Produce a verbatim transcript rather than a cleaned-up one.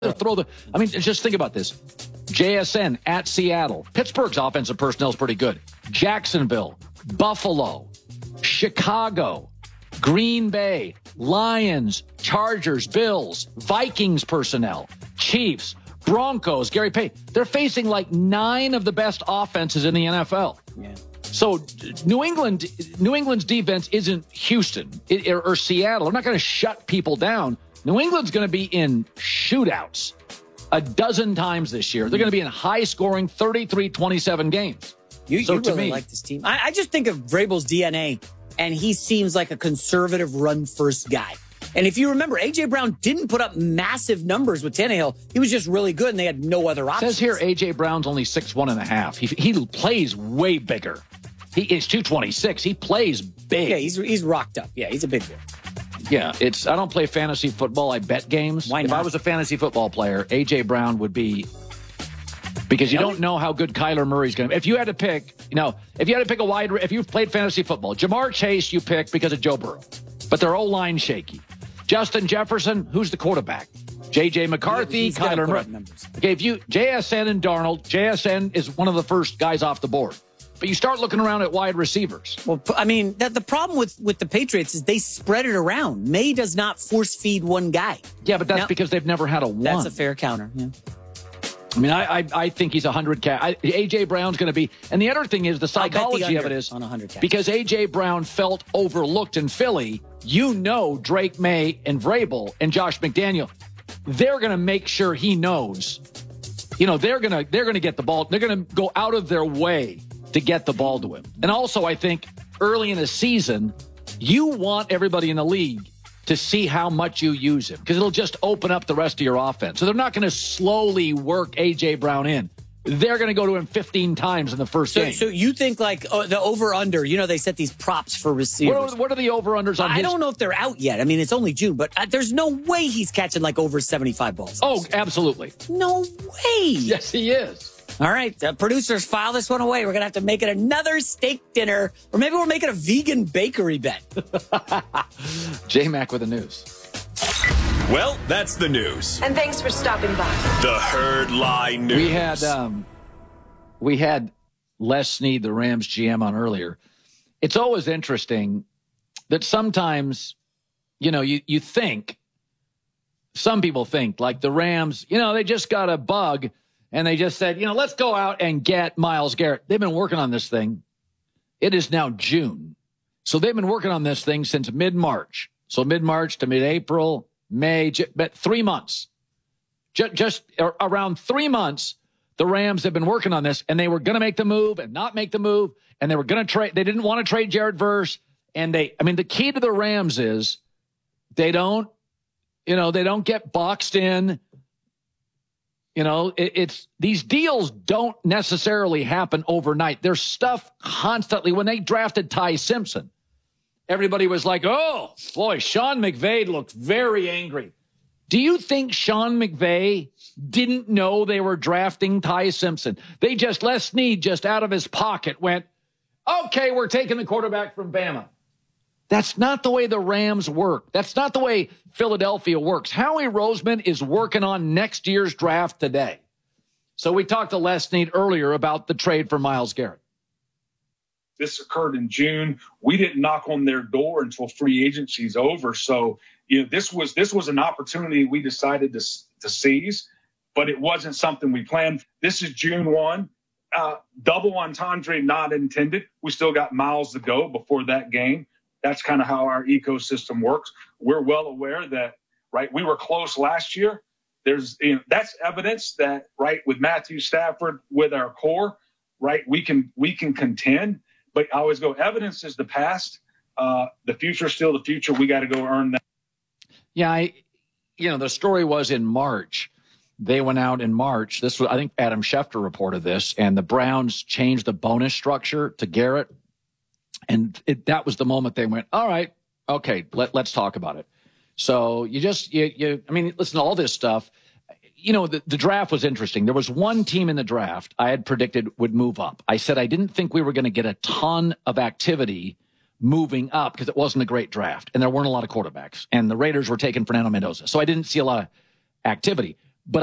throw the, I mean, just think about this. J S N at Seattle. Pittsburgh's offensive personnel is pretty good. Jacksonville, Buffalo, Chicago, Green Bay, Lions, Chargers, Bills, Vikings personnel, Chiefs, Broncos, Gary Payton. They're facing like nine of the best offenses in the N F L. Yeah. So New England, New England's defense isn't Houston or, or Seattle. They're not going to shut people down. New England's going to be in shootouts a dozen times this year. They're going to be in high-scoring thirty-three twenty-seven games. You, so you to really me, like this team. I, I just think of Vrabel's D N A, and he seems like a conservative run-first guy. And if you remember, A J. Brown didn't put up massive numbers with Tannehill. He was just really good, and they had no other options. It says here A J. Brown's only six one and a half. He, he plays way bigger. He is two twenty-six. He plays big. Yeah, he's he's rocked up. Yeah, he's a big boy. Yeah, it's. I don't play fantasy football. I bet games. Why not? If I was a fantasy football player, A J. Brown would be, because you really? don't know how good Kyler Murray's going to be. If you had to pick, you know, if you had to pick a wide, if you've played fantasy football, Jamar Chase you pick because of Joe Burrow, but their O-line shaky. Justin Jefferson, who's the quarterback? J J. McCarthy, He's Kyler Murray. Okay, if you J S N and Darnold, J S N is one of the first guys off the board. But you start looking around at wide receivers. Well, I mean, that the problem with, with the Patriots is they spread it around. May does not force feed one guy. Yeah, but that's now, because they've never had a one. That's a fair counter. Yeah. I mean, I I, I think he's a hundred cat. A J. Brown's going to be, and the other thing is the psychology the of it is on one hundred catches. Because A J. Brown felt overlooked in Philly. You know, Drake May and Vrabel and Josh McDaniel, they're going to make sure he knows. You know, they're going to they're going to get the ball. They're going to go out of their way to get the ball to him. And also, I think early in the season, you want everybody in the league to see how much you use him because it'll just open up the rest of your offense. So they're not going to slowly work A J. Brown in. They're going to go to him fifteen times in the first so, game. So you think like oh, the over-under, you know, they set these props for receivers. What are, what are the over-unders on I his? don't know if they're out yet. I mean, it's only June, but uh, there's no way he's catching like over seventy-five balls. Oh, absolutely. No way. Yes, he is. All right, uh, producers, file this one away. We're going to have to make it another steak dinner, or maybe we're making a vegan bakery bet. J-Mac with the news. Well, that's the news. And thanks for stopping by. The Herd Lie News. We had um, we had Les Snead, the Rams G M, on earlier. It's always interesting that sometimes, you know, you, you think, some people think, like the Rams, you know, they just got a bug, and they just said, you know, let's go out and get Myles Garrett. They've been working on this thing. It is now June. So they've been working on this thing since mid-March. So mid-March to mid-April, May, but three months. Just, just around three months, the Rams have been working on this, and they were going to make the move and not make the move, and they were going to trade. They didn't want to trade Jared Verse, and they, I mean, the key to the Rams is they don't, you know, they don't get boxed in. You know, it, it's these deals don't necessarily happen overnight. There's stuff constantly. When they drafted Ty Simpson, everybody was like, oh, boy, Sean McVay looked very angry. Do you think Sean McVay didn't know they were drafting Ty Simpson? They just, Les Snead just out of his pocket went, okay, we're taking the quarterback from Bama. That's not the way the Rams work. That's not the way Philadelphia works. Howie Roseman is working on next year's draft today. So we talked to Les Snead earlier about the trade for Myles Garrett. This occurred in June. We didn't knock on their door until free agency's over. So, you know, this was this was an opportunity we decided to, to seize, but it wasn't something we planned. This is June first. Uh, double entendre not intended. We still got miles to go before that game. That's kind of how our ecosystem works. We're well aware that, right, we were close last year. There's, you know, that's evidence that, right, with Matthew Stafford, with our core, right, we can we can contend. But I always go, evidence is the past. Uh, the future is still the future. We got to go earn that. Yeah, I, you know, the story was in March. They went out in March. This was, I think Adam Schefter reported this, and the Browns changed the bonus structure to Garrett. And it, that was the moment they went, all right, okay, let, let's talk about it. So you just, you, you, I mean, listen to all this stuff. You know, the, the draft was interesting. There was one team in the draft I had predicted would move up. I said I didn't think we were going to get a ton of activity moving up because it wasn't a great draft, and there weren't a lot of quarterbacks. And the Raiders were taking Fernando Mendoza. So I didn't see a lot of activity.